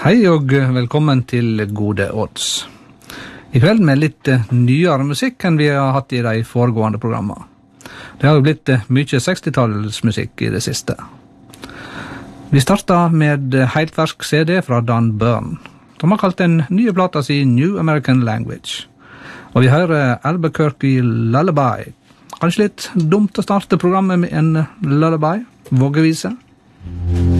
Hei og velkommen til Gode Odds. I kveld med litt nyere musikk enn vi har hatt i de foregående programmer. Det har jo blitt mye 60-tallsmusikk i det siste. Vi starter med helt fersk CD fra Dan Byrne. De har kalt den nye plata si New American Language. Og vi hører Albuquerque Lullaby. Kanskje litt dumt å starte programmet med en lullaby, vågevise.